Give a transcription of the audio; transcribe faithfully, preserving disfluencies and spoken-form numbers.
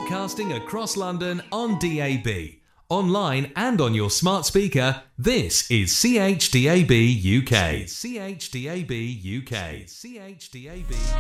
Broadcasting across London on D A B. Online and on your smart speaker, this is C H D A B U K. C H D A B U K. C H D A B